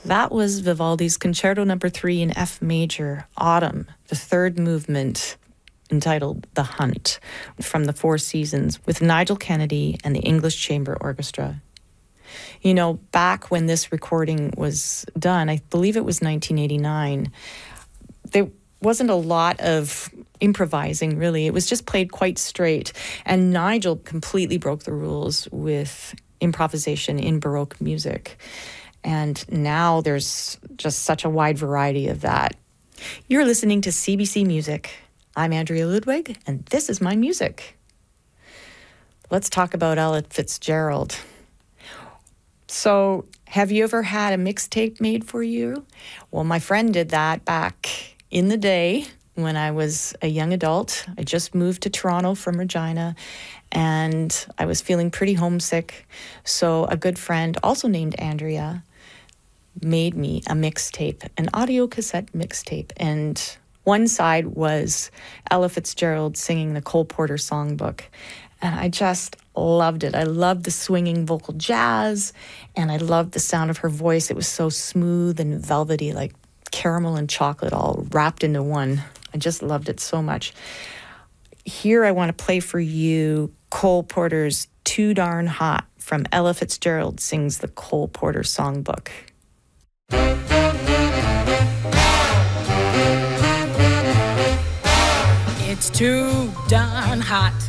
That was Vivaldi's Concerto Number 3 in F major, Autumn, the third movement, entitled The Hunt, from the Four Seasons, with Nigel Kennedy and the English Chamber Orchestra. You know, back when this recording was done, I believe it was 1989, there wasn't a lot of improvising, really. It was just played quite straight. And Nigel completely broke the rules with improvisation in Baroque music. And now there's just such a wide variety of that. You're listening to CBC Music. I'm Andrea Ludwig, and this is my music. Let's talk about Ella Fitzgerald. So, have you ever had a mixtape made for you? Well, my friend did that back in the day when I was a young adult. I just moved to Toronto from Regina, and I was feeling pretty homesick. So a good friend, also named Andrea, made me a mixtape, an audio cassette mixtape. And one side was Ella Fitzgerald singing the Cole Porter songbook. And I just loved it. I loved the swinging vocal jazz, and I loved the sound of her voice. It was so smooth and velvety, like caramel and chocolate all wrapped into one. I just loved it so much. Here I want to play for you Cole Porter's Too Darn Hot from Ella Fitzgerald Sings the Cole Porter Songbook. It's too darn hot